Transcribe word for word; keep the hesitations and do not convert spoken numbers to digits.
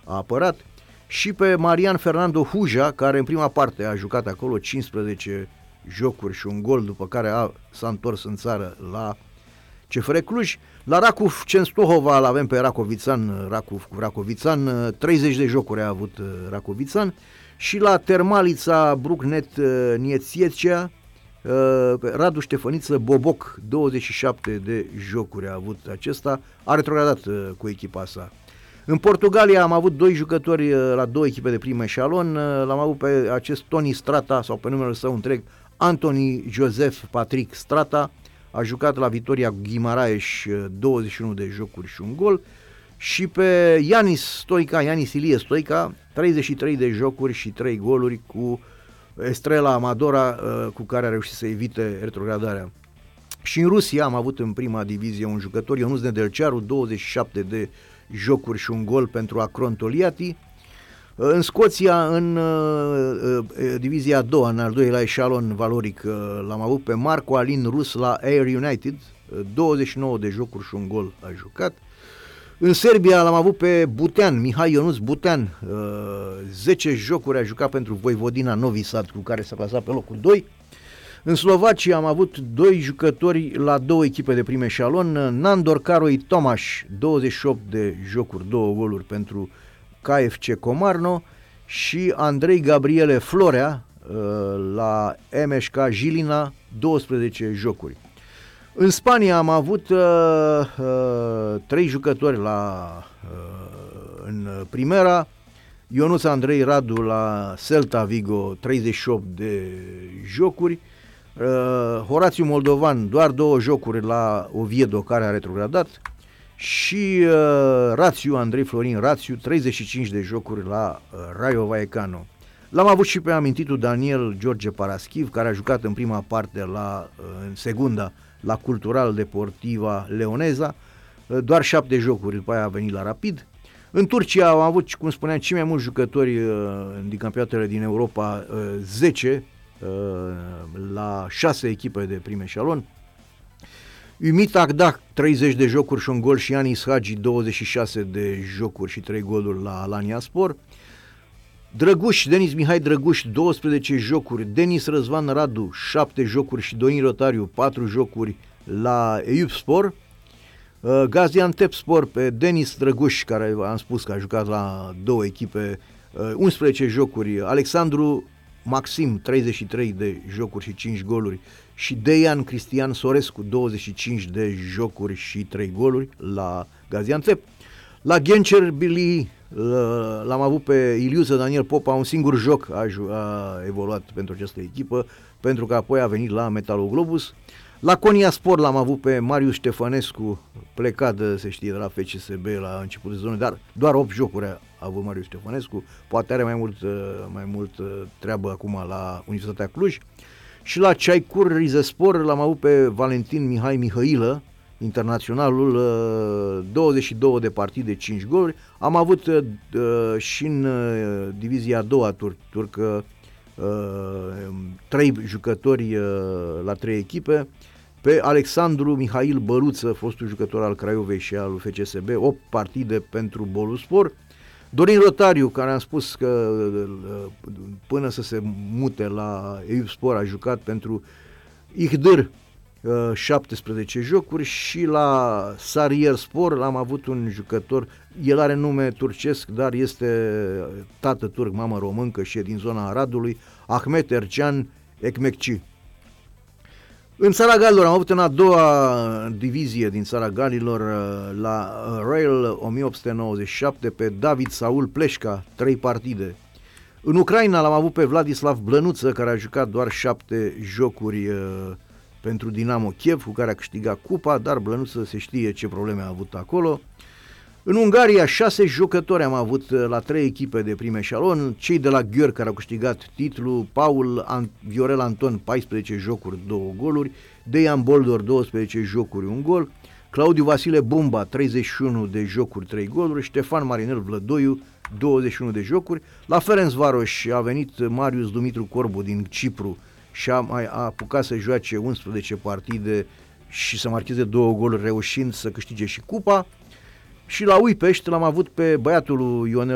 a apărat, și pe Marian Fernando Huja, care în prima parte a jucat acolo cincisprezece jocuri și un gol, după care a, s-a întors în țară la C F R Cluj. La Rakov Częstochowa l-avem pe Racovițan, Rakov, Racovițan, treizeci de jocuri a avut Racovițan, și la Termalița Brucnet Niețiecea, Radu Ștefăniță Boboc, douăzeci și șapte de jocuri a avut acesta, a retrogradat cu echipa sa. În Portugalia am avut doi jucători la două echipe de prim eșalon, l-am avut pe acest Tony Strata, sau pe numele său întreg, Anthony Joseph Patrick Strata, a jucat la Vitoria Guimaraes douăzeci și unu de jocuri și un gol, și pe Ianis Stoica, Ianis Ilie Stoica, treizeci și trei de jocuri și trei goluri cu Estrela Amadora, cu care a reușit să evite retrogradarea. Și în Rusia am avut în prima divizie un jucător, Ionuț Nedelcearu, douăzeci și șapte de jocuri și un gol pentru Acron Toliati. În Scoția, în uh, divizia a doua, în al doilea eșalon valoric, uh, l-am avut pe Marco Alin Rus la Air United, uh, douăzeci și nouă de jocuri și un gol a jucat. În Serbia l-am avut pe Butean, Mihai Ionuț Butean, uh, zece jocuri a jucat pentru Voivodina Novi Sad, cu care s-a clasat pe locul doi. În Slovacia am avut doi jucători la două echipe de prim eșalon, Nandor Karoi Tomaș, douăzeci și opt de jocuri, două goluri pentru K F C Comarno, și Andrei Gabriele Florea la M S K Jilina, douăsprezece jocuri. În Spania am avut uh, uh, trei jucători la, uh, în Primera, Ionuț Andrei Radu la Celta Vigo, treizeci și opt de jocuri, uh, Horațiu Moldovan, doar două jocuri la Oviedo, care a retrogradat, și uh, Rațiu, Andrei Florin Rațiu, treizeci și cinci de jocuri la uh, Rayo Vallecano. L-am avut și pe amintitul Daniel George Paraschiv, care a jucat în prima parte la, uh, în segunda, la Cultural Deportiva Leoneza, uh, doar șapte jocuri, după aia a venit la Rapid. În Turcia am avut, cum spuneam, cei mai mulți jucători uh, din campionatele din Europa, uh, zece, uh, la șase echipe de prim eșalon. Ümit Akdağ, treizeci de jocuri și un gol, și Anis Hagi, douăzeci și șase de jocuri și trei goluri la Alanyaspor. Drăguș, Denis Mihai Drăguș, douăsprezece jocuri, Denis Răzvan Radu, șapte jocuri, și Dorin Rotariu, patru jocuri la Eyüpspor. Uh, Gaziantepspor, pe Denis Drăguș, care am spus că a jucat la două echipe, uh, unsprezece jocuri, Alexandru Maxim, treizeci și trei de jocuri și cinci goluri, și Deian Cristian Sorescu, douăzeci și cinci de jocuri și trei goluri la Gaziantep. La Gençlerbirliği l-am avut pe Iliuță Daniel Popa, un singur joc a, a evoluat pentru această echipă, pentru că apoi a venit la Metaloglobus. La Konyaspor l-am avut pe Marius Ștefănescu, plecat, se știe, de la F C S B la început de zonă, dar doar opt jocuri a avut Marius Ștefănescu, poate are mai mult, mai mult treabă acum la Universitatea Cluj. Și la Çaykur Rizespor l-am avut pe Valentin Mihai Mihailă, internaționalul, douăzeci și două de partide, cinci goluri. Am avut și în divizia a doua tur- turcă trei jucători la trei echipe, pe Alexandru Mihail Băruță, fostul jucător al Craiovei și al F C S B, opt partide pentru Boluspor. Dorin Rotariu, care am spus că până să se mute la Eyüpspor a jucat pentru Iğdır, șaptesprezece jocuri, și la Sarıyerspor l-am avut un jucător, el are nume turcesc, dar este tată turc, mamă româncă și e din zona Aradului, Ahmet Ercan Ekmekci. În Țara Galilor am avut în a doua divizie din Țara Galilor la Rail o mie opt sute nouăzeci și șapte pe David Saul Pleșca, trei partide. În Ucraina l-am avut pe Vladislav Blănuță, care a jucat doar șapte jocuri uh, pentru Dinamo Kiev, cu care a câștigat cupa, dar Blănuță se știe ce probleme a avut acolo. În Ungaria, șase jucători am avut la trei echipe de prim eșalon, cei de la Győr, care au câștigat titlul, Paul An- Viorel Anton, paisprezece jocuri, două goluri, Dejan Boldor, douăsprezece jocuri, un gol, Claudiu Vasile Bumba, treizeci și unu de jocuri, trei goluri, Ștefan Marinel Vlădoiu, douăzeci și unu de jocuri. La Ferencvaros a venit Marius Dumitru Corbu din Cipru și a, mai, a apucat să joace unsprezece partide și să marcheze două goluri, reușind să câștige și cupa. Și la Uipești l-am avut pe băiatul lui Ionel